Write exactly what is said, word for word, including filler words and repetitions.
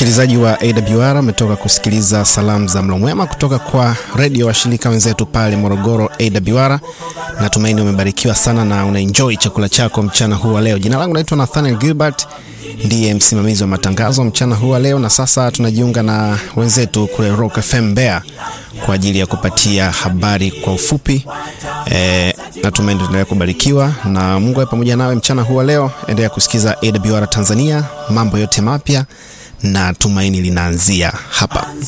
Msikilizaji wa A W R, umetoka kusikiliza salamu za mlo mwema kutoka kwa radio washirika wenzetu pale Morogoro A W R. Natumaini umebarikiwa sana na unaenjoy chakula chako mchana huu wa leo. Jina langu naitwa Nathaniel Gilbert, ndiye msimamizi wa matangazo mchana huu wa leo, na sasa tunajiunga na wenzetu kule Rock F M Bear kwa ajili ya kupatia habari kwa ufupi. E, natumaini tunaendelea kubarikiwa na Mungu awe pamoja nawe mchana huu wa leo. Endelea kusikiza A W R Tanzania, mambo yote mapya na tumaini linaanzia hapa.